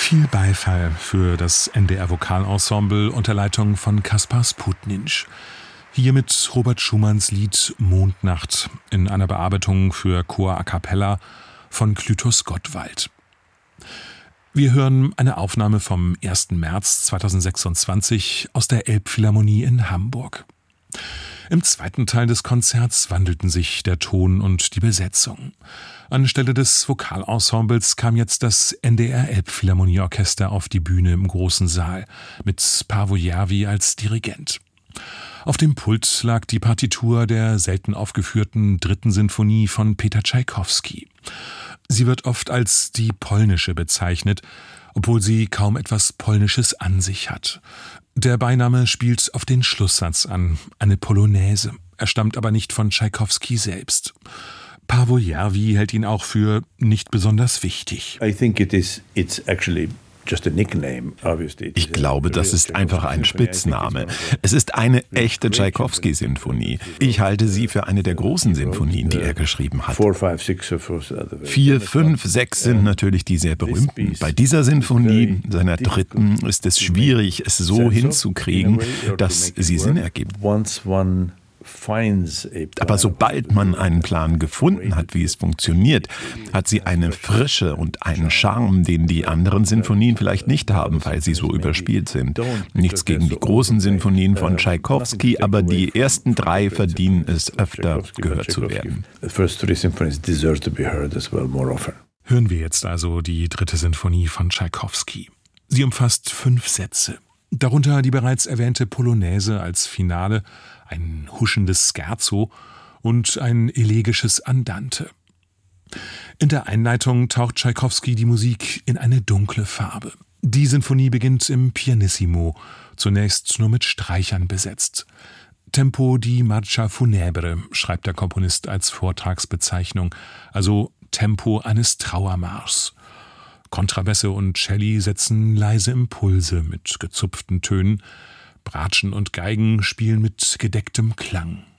Viel Beifall für das NDR-Vokalensemble unter Leitung von Kaspar Sputninch. Hier mit Robert Schumanns Lied Mondnacht in einer Bearbeitung für Chor a cappella von Clytus Gottwald. Wir hören eine Aufnahme vom 1. März 2026 aus der Elbphilharmonie in Hamburg. Im zweiten Teil des Konzerts wandelten sich der Ton und die Besetzung. Anstelle des Vokalensembles kam jetzt das NDR Elbphilharmonieorchester auf die Bühne im großen Saal mit Paavo Järvi als Dirigent. Auf dem Pult lag die Partitur der selten aufgeführten 3. Sinfonie von Peter Tschaikowski. Sie wird oft als die polnische bezeichnet, obwohl sie kaum etwas Polnisches an sich hat. Der Beiname spielt auf den Schlusssatz an, eine Polonaise. Er stammt aber nicht von Tschaikowski selbst. Paavo Järvi hält ihn auch für nicht besonders wichtig. Ich glaube, das ist einfach ein Spitzname. Es ist eine echte Tschaikowski-Sinfonie. Ich halte sie für eine der großen Sinfonien, die er geschrieben hat. 4, 5, 6 sind natürlich die sehr berühmten. Bei dieser Sinfonie, seiner 3., ist es schwierig, es so hinzukriegen, dass sie Sinn ergibt. Aber sobald man einen Plan gefunden hat, wie es funktioniert, hat sie eine Frische und einen Charme, den die anderen Sinfonien vielleicht nicht haben, weil sie so überspielt sind. Nichts gegen die großen Sinfonien von Tschaikowski, aber die ersten 3 verdienen es, öfter gehört zu werden. Hören wir jetzt also die 3. Sinfonie von Tschaikowski. Sie umfasst 5 Sätze. Darunter die bereits erwähnte Polonaise als Finale, ein huschendes Scherzo und ein elegisches Andante. In der Einleitung taucht Tschaikowski die Musik in eine dunkle Farbe. Die Sinfonie beginnt im Pianissimo, zunächst nur mit Streichern besetzt. Tempo di marcia funebre schreibt der Komponist als Vortragsbezeichnung, also Tempo eines Trauermarschs. Kontrabässe und Celli setzen leise Impulse mit gezupften Tönen. Bratschen und Geigen spielen mit gedecktem Klang.